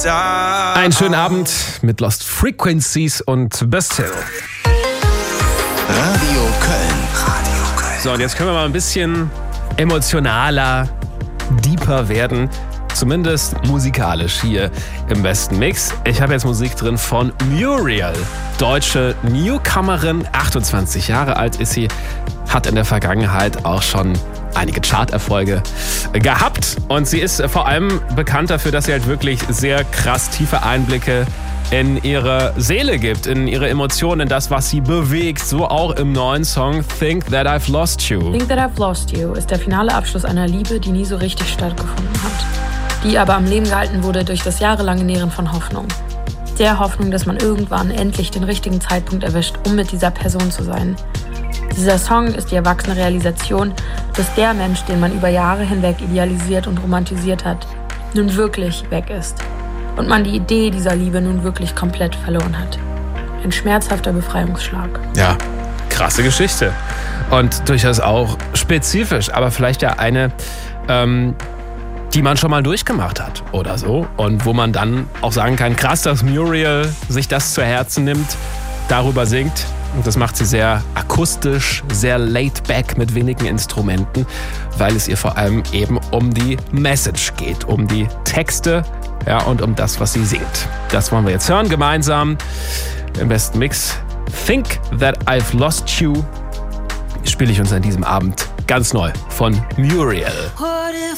Einen schönen Abend mit Lost Frequencies und Bastille. Radio Köln. So, und jetzt können wir mal ein bisschen emotionaler, deeper werden. Zumindest musikalisch hier im besten Mix. Ich habe jetzt Musik drin von Muriel. Deutsche Newcomerin, 28 Jahre alt ist sie, hat in der Vergangenheit auch schon einige Charterfolge gehabt. Und sie ist vor allem bekannt dafür, dass sie halt wirklich sehr krass tiefe Einblicke in ihre Seele gibt, in ihre Emotionen, in das, was sie bewegt. So auch im neuen Song Think That I've Lost You. Think That I've Lost You ist der finale Abschluss einer Liebe, die nie so richtig stattgefunden hat. Die aber am Leben gehalten wurde durch das jahrelange Nähren von Hoffnung. Der Hoffnung, dass man irgendwann endlich den richtigen Zeitpunkt erwischt, um mit dieser Person zu sein. Dieser Song ist die erwachsene Realisation, dass der Mensch, den man über Jahre hinweg idealisiert und romantisiert hat, nun wirklich weg ist. Und man die Idee dieser Liebe nun wirklich komplett verloren hat. Ein schmerzhafter Befreiungsschlag. Ja, krasse Geschichte. Und durchaus auch spezifisch, aber vielleicht ja eine, die man schon mal durchgemacht hat oder so. Und wo man dann auch sagen kann, krass, dass Muriel sich das zu Herzen nimmt, darüber singt. Und das macht sie sehr akustisch, sehr laid back mit wenigen Instrumenten, weil es ihr vor allem eben um die Message geht, um die Texte, ja, und um das, was sie singt. Das wollen wir jetzt hören, gemeinsam im besten Mix. Think That I've Lost You spiele ich uns an diesem Abend ganz neu von Muriel.